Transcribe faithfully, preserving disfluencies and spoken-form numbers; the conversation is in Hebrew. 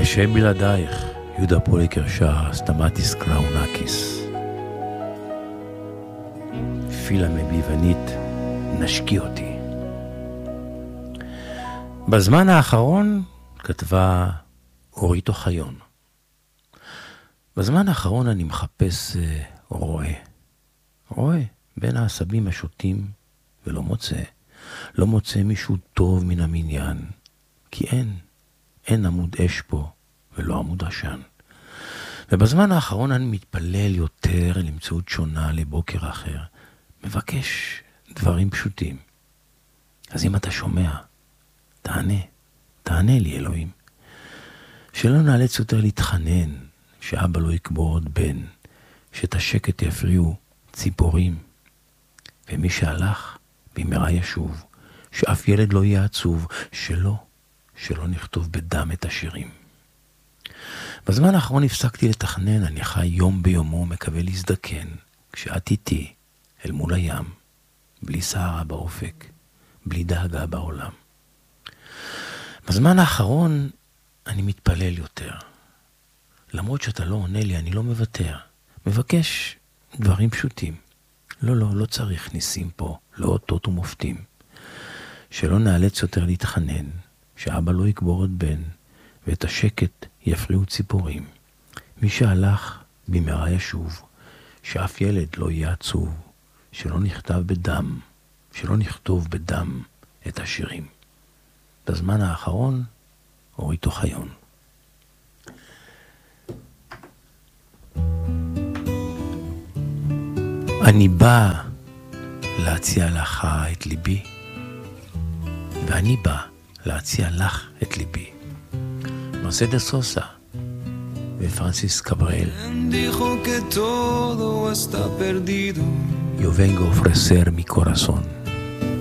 אשב בלעדייך, יהודה פוליקר שר, סטמטיס קראונקיס. פילה מביוונית, נשקי אותי. בזמן האחרון כתבה אורית אוחיון. בזמן האחרון אני מחפש אה, רואה. רואה בין העשבים השוטים ולא מוצא. לא מוצא מישהו טוב מן המניין. כי אין, אין עמוד אש פה ולא עמוד עשן. ובזמן האחרון אני מתפלל יותר למציאות שונה לבוקר אחר. מבקש דברים פשוטים. אז אם אתה שומע, תענה, תענה לי אלוהים. שלא נאלץ יותר להתחנן, שאבא לא יקבור עוד בן, שאת השקט יפריעו ציפורים. ומי שהלך במהרה ישוב, שאף ילד לא יהיה עצוב, שלא, שלא נכתוב בדם את השירים. בזמן האחרון הפסקתי לתכנן, אני חי יום ביומו, מקווה להזדקן, כשאת איתי אל מול הים, בלי סערה באופק, בלי דאגה בעולם. בזמן האחרון אני מתפלל יותר. למרות שאתה לא עונה לי, אני לא מוותר. מבקש דברים פשוטים. לא, לא, לא צריך ניסים פה, לא אותות ומופתים. שלא נאלץ יותר להתחנן, שאבא לא יקבור עוד בן, ואת השקט יפריעו ציפורים. מי שהלך במהרה ישוב, שאף ילד לא יהיה עצוב, שלא נכתב בדם, שלא נכתוב בדם את השירים. בזמן האחרון, אורית אוחיון. אני בא להציע לך את ליבי, ואני בא להציע לך את ליבי. מרסדס סוסה ופרנסיס קברל. Dijo que todo está perdido. Yo vengo a ofrecer mi corazón.